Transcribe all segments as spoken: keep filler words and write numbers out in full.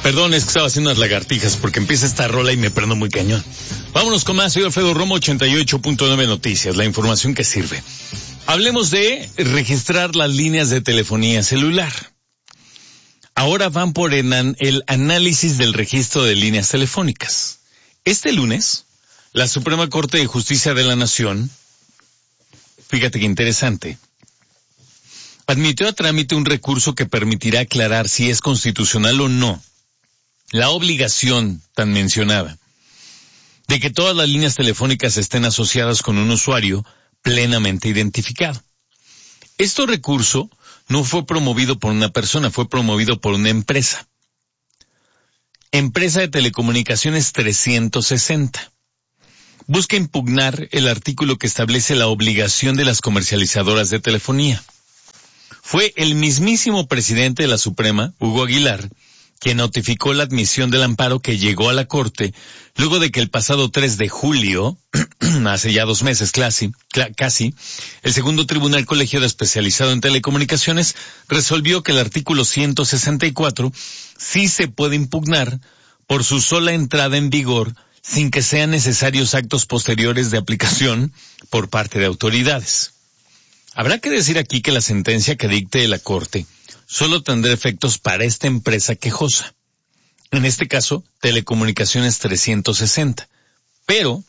Perdón, es que estaba haciendo unas lagartijas porque empieza esta rola y me prendo muy cañón. Vámonos con más. Soy Alfredo Romo, ochenta y ocho punto nueve Noticias, la información que sirve. Hablemos de registrar las líneas de telefonía celular. Ahora van por el análisis del registro de líneas telefónicas. Este lunes, la Suprema Corte de Justicia de la Nación, fíjate qué interesante, admitió a trámite un recurso que permitirá aclarar si es constitucional o no la obligación tan mencionada de que todas las líneas telefónicas estén asociadas con un usuario plenamente identificado. Este recurso no fue promovido por una persona, fue promovido por una empresa. Empresa de Telecomunicaciones trescientos sesenta. Busca impugnar el artículo que establece la obligación de las comercializadoras de telefonía. Fue el mismísimo presidente de la Suprema, Hugo Aguilar, quien notificó la admisión del amparo que llegó a la Corte luego de que el pasado tres de julio, hace ya dos meses casi, casi, el segundo tribunal colegiado especializado en telecomunicaciones resolvió que el artículo ciento sesenta y cuatro sí se puede impugnar por su sola entrada en vigor sin que sean necesarios actos posteriores de aplicación por parte de autoridades. Habrá que decir aquí que la sentencia que dicte la Corte solo tendrá efectos para esta empresa quejosa. En este caso, Telecomunicaciones trescientos sesenta. Pero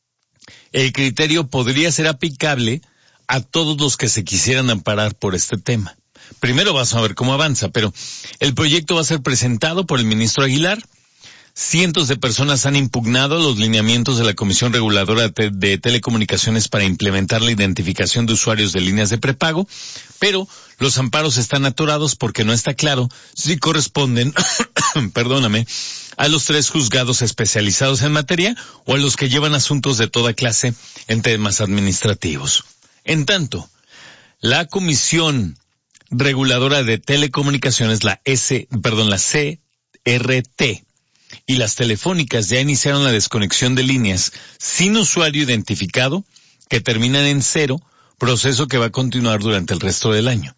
el criterio podría ser aplicable a todos los que se quisieran amparar por este tema. Primero vamos a ver cómo avanza, pero el proyecto va a ser presentado por el ministro Aguilar. Cientos de personas han impugnado los lineamientos de la Comisión Reguladora de Telecomunicaciones para implementar la identificación de usuarios de líneas de prepago, pero los amparos están atorados porque no está claro si corresponden, perdóname, a los tres juzgados especializados en materia o a los que llevan asuntos de toda clase en temas administrativos. En tanto, la Comisión Reguladora de Telecomunicaciones, la S, perdón, la C R T, y las telefónicas ya iniciaron la desconexión de líneas sin usuario identificado que terminan en cero, proceso que va a continuar durante el resto del año.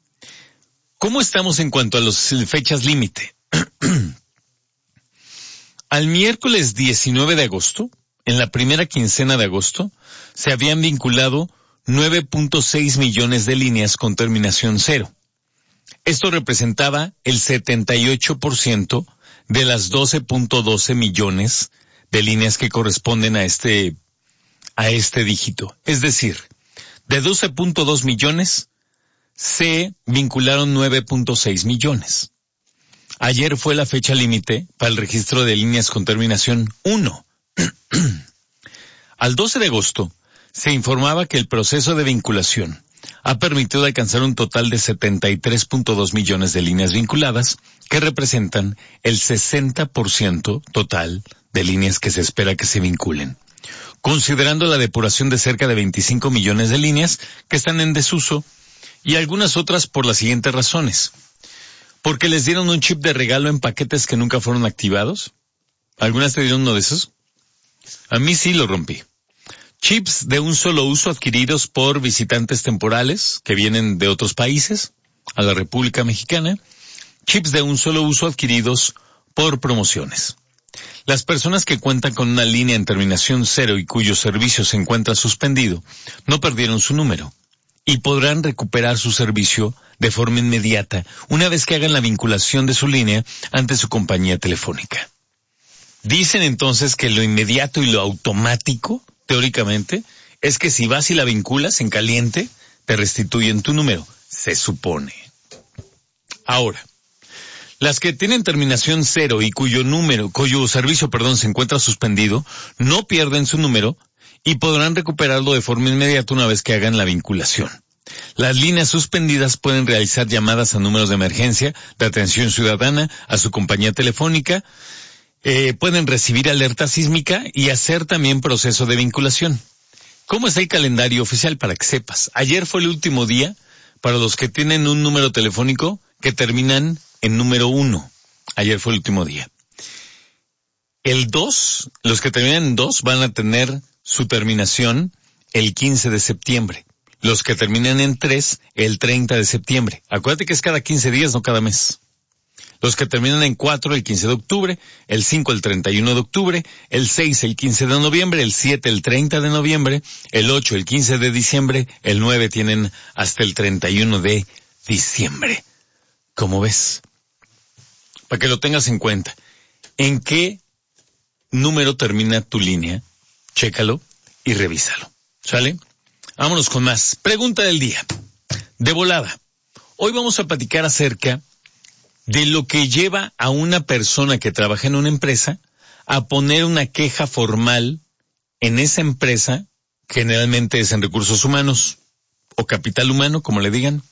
¿Cómo estamos en cuanto a las fechas límite? Al miércoles diecinueve de agosto, en la primera quincena de agosto, se habían vinculado nueve punto seis millones de líneas con terminación cero. Esto representaba el setenta y ocho por ciento de las doce punto doce millones de líneas que corresponden a este, a este dígito. Es decir, de doce punto dos millones, se vincularon nueve punto seis millones. Ayer fue la fecha límite para el registro de líneas con terminación uno. Al doce de agosto, se informaba que el proceso de vinculación ha permitido alcanzar un total de setenta y tres punto dos millones de líneas vinculadas, que representan el sesenta por ciento total de líneas que se espera que se vinculen. Considerando la depuración de cerca de veinticinco millones de líneas que están en desuso y algunas otras por las siguientes razones. Porque les dieron un chip de regalo en paquetes que nunca fueron activados. ¿Algunas te dieron uno de esos? A mí sí lo rompí. Chips de un solo uso adquiridos por visitantes temporales que vienen de otros países a la República Mexicana. Chips de un solo uso adquiridos por promociones. Las personas que cuentan con una línea en terminación cero y cuyo servicio se encuentra suspendido no perdieron su número y podrán recuperar su servicio de forma inmediata una vez que hagan la vinculación de su línea ante su compañía telefónica. Dicen entonces que lo inmediato y lo automático, teóricamente, es que si vas y la vinculas en caliente, te restituyen tu número. Se supone. Ahora, las que tienen terminación cero y cuyo número, cuyo servicio, perdón, se encuentra suspendido, no pierden su número y podrán recuperarlo de forma inmediata una vez que hagan la vinculación. Las líneas suspendidas pueden realizar llamadas a números de emergencia, de atención ciudadana, a su compañía telefónica, eh, pueden recibir alerta sísmica y hacer también proceso de vinculación. ¿Cómo es el calendario oficial? Para que sepas. Ayer fue el último día para los que tienen un número telefónico que terminan en número uno. Ayer fue el último día. El dos, los que terminan en dos van a tener su terminación el quince de septiembre. Los que terminan en tres, el treinta de septiembre. Acuérdate que es cada quince días, no cada mes. Los que terminan en cuatro el quince de octubre, el cinco el treinta y uno de octubre, el seis el quince de noviembre, el siete el treinta de noviembre, el ocho el quince de diciembre, el nueve tienen hasta el treinta y uno de diciembre. ¿Cómo ves? Para que lo tengas en cuenta. ¿En qué número termina tu línea? Chécalo y revísalo. ¿Sale? Vámonos con más. Pregunta del día. De volada. Hoy vamos a platicar acerca de lo que lleva a una persona que trabaja en una empresa a poner una queja formal en esa empresa, generalmente es en recursos humanos o capital humano, como le digan,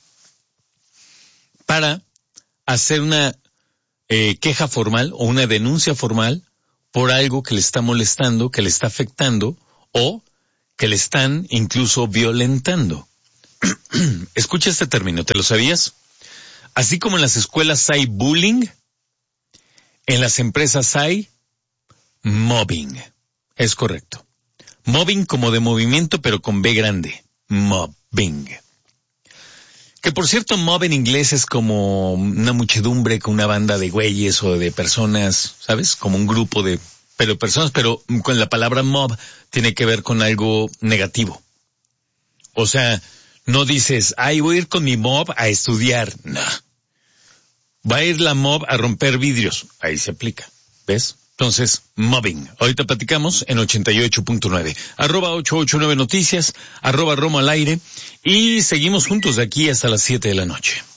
para hacer una eh, queja formal o una denuncia formal por algo que le está molestando, que le está afectando o que le están incluso violentando. Escucha este término, ¿te lo sabías? Así como en las escuelas hay bullying, en las empresas hay mobbing. Es correcto. Mobbing como de movimiento, pero con B grande. Mobbing. Que por cierto, mob en inglés es como una muchedumbre con una banda de güeyes o de personas, ¿sabes? Como un grupo de pero personas, pero con la palabra mob tiene que ver con algo negativo. O sea, no dices, ay, voy a ir con mi mob a estudiar. No. Va a ir la mob a romper vidrios. Ahí se aplica. ¿Ves? Entonces, mobbing. Ahorita platicamos en ochenta y ocho punto nueve. Arroba ocho ocho nueve noticias, arroba Romo al aire. Y seguimos juntos de aquí hasta las siete de la noche.